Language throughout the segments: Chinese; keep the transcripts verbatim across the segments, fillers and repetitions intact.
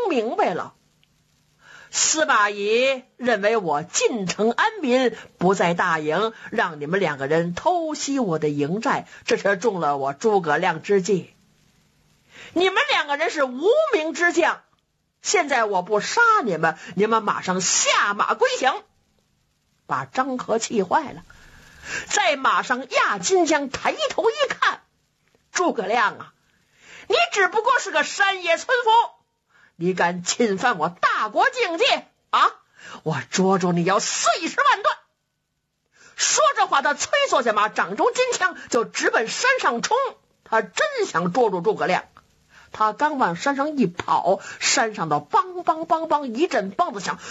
明白了。司马懿认为我进城安民，不在大营，让你们两个人偷袭我的营寨，这是中了我诸葛亮之计。你们两个人是无名之将，现在我不杀你们，你们马上下马归降。把张合气坏了，在马上压金江，抬头一看，诸葛亮啊，你只不过是个山野村夫，你敢侵犯我大国境界啊！我捉住你要碎尸万段。说着话，他催缩下马，掌中金枪就直奔山上冲。他真想捉住诸葛亮，他刚往山上一跑，山上的梆梆梆梆一阵梆子响，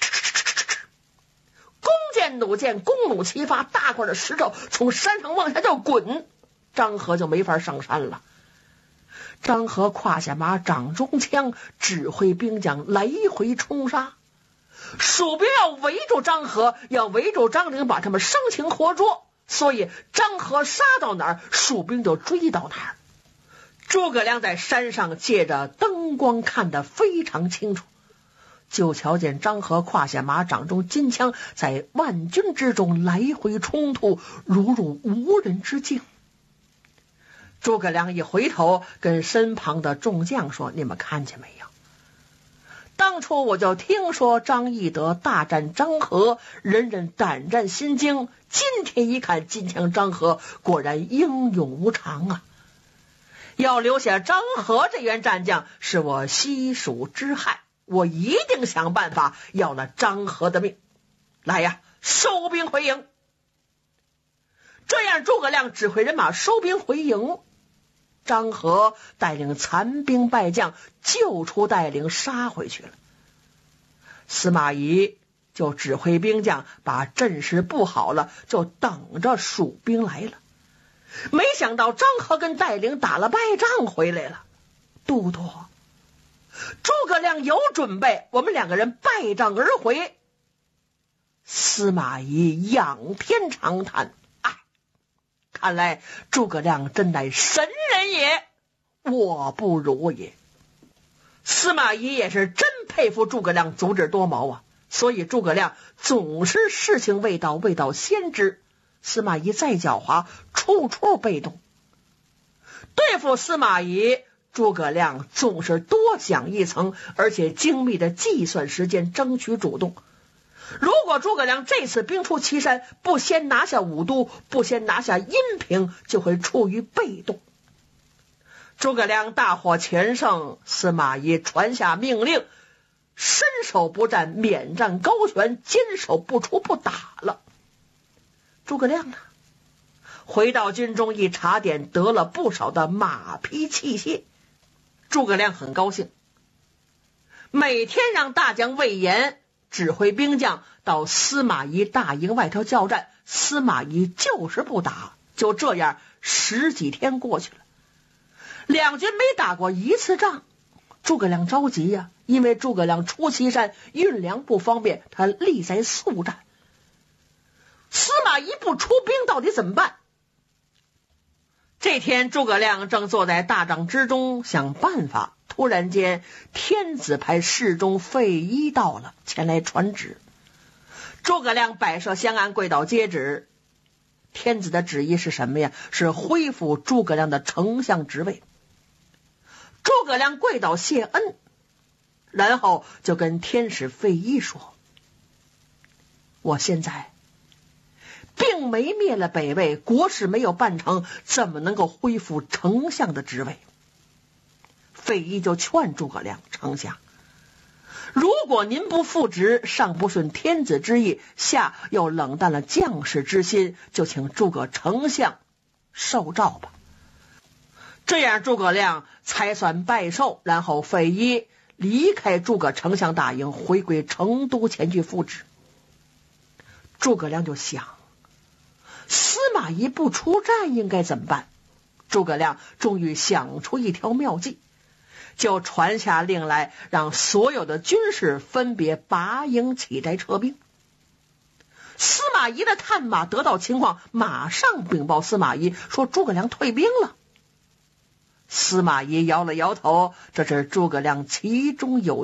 弓箭弩箭，弓弩齐发，大块的石头从山上往下就滚，张合就没法上山了。张合胯下马，掌中枪，指挥兵将来回冲杀。蜀兵要围住张合，要围住张陵，把他们生擒活捉，所以张合杀到哪儿，蜀兵就追到哪儿。诸葛亮在山上借着灯光看得非常清楚，就瞧见张合胯下马，掌中金枪，在万军之中来回冲突，如入无人之境。诸葛亮一回头，跟身旁的众将说：“你们看见没有？当初我就听说张翼德大战张合，人人胆战心惊。今天一看，金枪张合果然英勇无常啊！要留下张合这员战将，是我西蜀之害，我一定想办法要了张合的命。来呀，收兵回营！”这样，诸葛亮指挥人马收兵回营。张合带领残兵败将救出带领杀回去了。司马懿就指挥兵将把阵势布好了，就等着蜀兵来了。没想到张合跟带领打了败仗回来了。都督，诸葛亮有准备，我们两个人败仗而回。司马懿仰天长叹：“哎，看来诸葛亮真乃神人也，我不如也。”司马懿也是真佩服诸葛亮足智多谋啊，所以诸葛亮总是事情未到未到先知。司马懿再狡猾，处处被动。对付司马懿，诸葛亮总是多想一层，而且精密的计算时间，争取主动。如果诸葛亮这次兵出祁山，不先拿下武都，不先拿下阴平，就会处于被动。诸葛亮大获全胜，司马懿传下命令，伸手不战，免战高悬，坚守不出，不打了。诸葛亮呢，回到军中一查点，得了不少的马匹器械。诸葛亮很高兴，每天让大将魏延指挥兵将到司马懿大营外头交战，司马懿就是不打。就这样十几天过去了，两军没打过一次仗。诸葛亮着急呀、啊，因为诸葛亮出祁山运粮不方便，他力在速战。司马懿不出兵，到底怎么办？这天诸葛亮正坐在大帐之中想办法，突然间天子派侍中费祎到了，前来传旨。诸葛亮摆设香案，跪倒接旨。天子的旨意是什么呀？是恢复诸葛亮的丞相职位。诸葛亮跪倒谢恩，然后就跟天使费祎说：“我现在并没灭了北魏，国事没有办成，怎么能够恢复丞相的职位？”费祎就劝诸葛亮：“丞相，如果您不复职，上不顺天子之意，下又冷淡了将士之心，就请诸葛丞相受诏吧。”这样诸葛亮才算拜寿，然后费祎离开诸葛丞相大营，回归成都前去复职。诸葛亮就想，司马懿不出战应该怎么办？诸葛亮终于想出一条妙计，就传下令来，让所有的军士分别拔营起寨撤兵。司马懿的探马得到情况，马上禀报司马懿说诸葛亮退兵了。司马懿摇了摇头，这是诸葛亮其中有